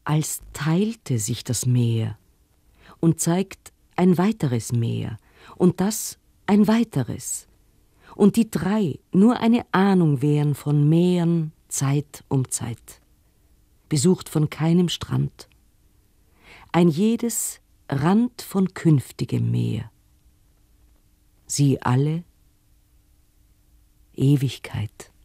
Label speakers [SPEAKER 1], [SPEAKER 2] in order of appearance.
[SPEAKER 1] als teilte sich das Meer und zeigt ein weiteres Meer und das ein weiteres. Und die drei nur eine Ahnung wären von Meeren Zeit um Zeit, besucht von keinem Strand. Ein jedes Rand von künftigem Meer. Sie alle Ewigkeit.